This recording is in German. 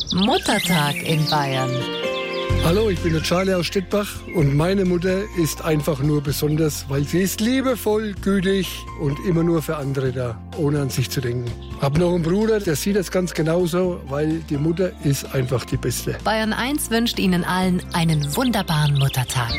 Muttertag in Bayern. Hallo, ich bin der Charlie aus Stettbach und meine Mutter ist einfach nur besonders, weil sie ist liebevoll, gütig und immer nur für andere da, ohne an sich zu denken. Hab noch einen Bruder, der sieht das ganz genauso, weil die Mutter ist einfach die Beste. Bayern 1 wünscht Ihnen allen einen wunderbaren Muttertag.